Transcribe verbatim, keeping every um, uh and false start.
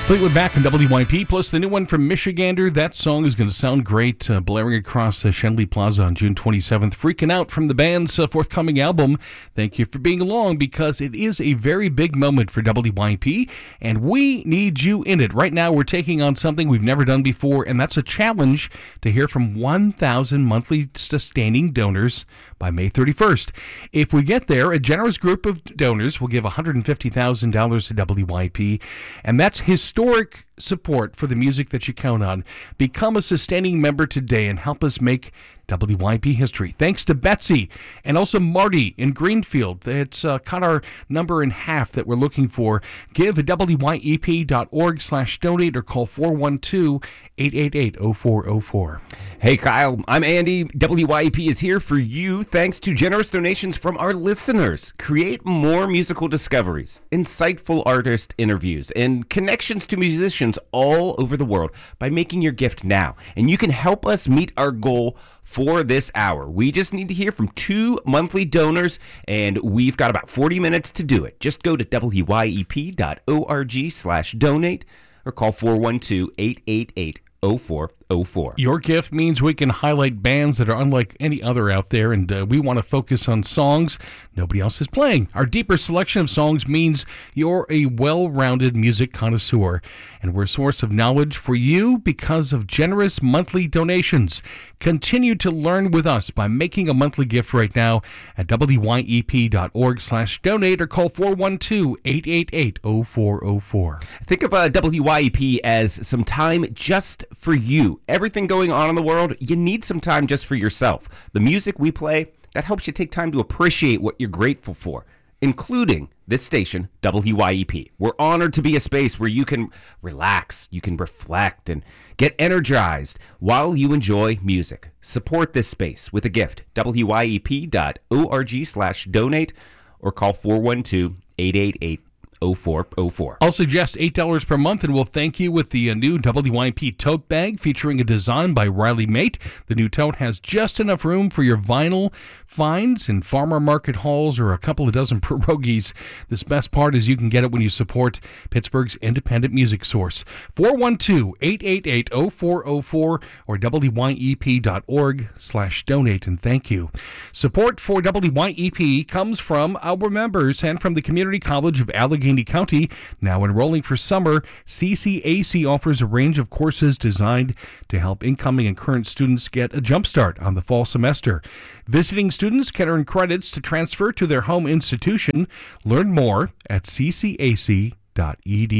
Fleetwood Mac and W Y P, plus the new one from Michigander. That song is going to sound great, uh, blaring across uh, Shenley Plaza on June twenty-seventh. Freaking Out from the band's uh, forthcoming album. Thank you for being along, because it is a very big moment for W Y P, and we need you in it. Right now, we're taking on something we've never done before, and that's a challenge to hear from one thousand monthly sustaining donors by May thirty-first. If we get there, a generous group of donors will give one hundred fifty thousand dollars to W Y P, and that's historic support for the music that you count on. Become a sustaining member today and help us make W Y P history. Thanks to Betsy and also Marty in Greenfield. It's uh, cut our number in half that we're looking for. Give at W Y E P dot org slash donate or call four one two, eight eight eight, zero four zero four. Hey, Kyle, I'm Andy. W Y E P is here for you thanks to generous donations from our listeners. Create more musical discoveries, insightful artist interviews, and connections to musicians all over the world by making your gift now. And you can help us meet our goal for this hour. We just need to hear from two monthly donors, and we've got about forty minutes to do it. Just go to W Y E P dot org slash donate or call four one two, eight eight eight, zero four zero four. Your gift means we can highlight bands that are unlike any other out there, and uh, we want to focus on songs nobody else is playing. Our deeper selection of songs means you're a well-rounded music connoisseur, and we're a source of knowledge for you because of generous monthly donations. Continue to learn with us by making a monthly gift right now at W Y E P dot org slash donate or call four one two, eight eight eight, zero four zero four. Think of uh, W Y E P as some time just for you. Everything going on in the world, you need some time just for yourself. The music we play, that helps you take time to appreciate what you're grateful for, including this station, W Y E P. We're honored to be a space where you can relax, you can reflect, and get energized while you enjoy music. Support this space with a gift. W Y E P dot org slash donate or call four one two, eight eight eight, zero four zero four. I'll suggest eight dollars per month, and we'll thank you with the uh, new W Y P tote bag featuring a design by Riley Mate. The new tote has just enough room for your vinyl finds in farmer market halls or a couple of dozen pierogies. This best part is you can get it when you support Pittsburgh's independent music source. four one two, eight eight eight, zero four zero four or W Y E P dot org slash donate, and thank you. Support for W Y E P comes from our members and from the Community College of Allegheny County. Now enrolling for summer, C C A C offers a range of courses designed to help incoming and current students get a jump start on the fall semester. Visiting students can earn credits to transfer to their home institution. Learn more at c c a c dot e d u.